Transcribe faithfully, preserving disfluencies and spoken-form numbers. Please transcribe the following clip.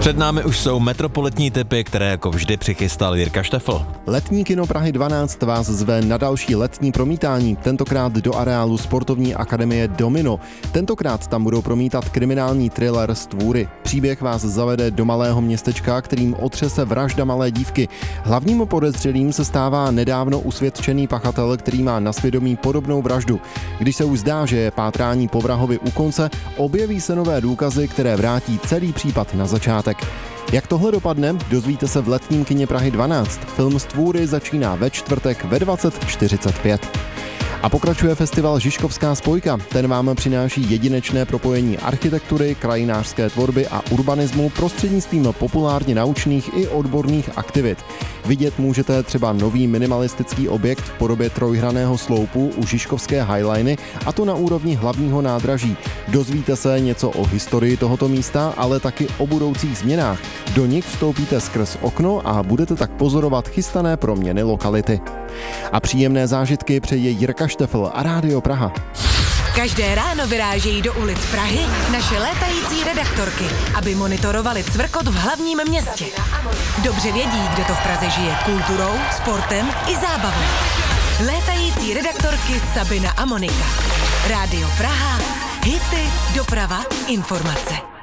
Před námi už jsou metropolitní tipy, které jako vždy přichystal Jirka Štefl. Letní kino Prahy dvanáct vás zve na další letní promítání, tentokrát do areálu sportovní akademie Domino. Tentokrát tam budou promítat kriminální thriller Stvůry. Příběh vás zavede do malého městečka, kterým otřese vražda malé dívky. Hlavním podezřelým se stává nedávno usvědčený pachatel, který má na svědomí podobnou vraždu. Když se už zdá, že je pátrání po vrahovi u konce, objeví se nové důkazy, které vrátí celý případ na začátek. Jak tohle dopadne, dozvíte se v letním kině Prahy dvanáct. Film Stvůry začíná ve čtvrtek ve dvacet čtyřicet pět. A pokračuje festival Žižkovská spojka. Ten vám přináší jedinečné propojení architektury, krajinářské tvorby a urbanismu prostřednictvím populárně naučných i odborných aktivit. Vidět můžete třeba nový minimalistický objekt v podobě trojhraného sloupu u Žižkovské Highliny, a to na úrovni hlavního nádraží. Dozvíte se něco o historii tohoto místa, ale taky o budoucích změnách. Do nich vstoupíte skrz okno a budete tak pozorovat chystané proměny lokality. A příjemné zážitky přeje Jirka Štefl a Rádio Praha. Každé ráno vyrážejí do ulic Prahy naše létající redaktorky, aby monitorovali cvrkot v hlavním městě. Dobře vědí, kde to v Praze žije kulturou, sportem i zábavou. Létající redaktorky Sabina a Monika. Rádio Praha, hity, doprava, informace.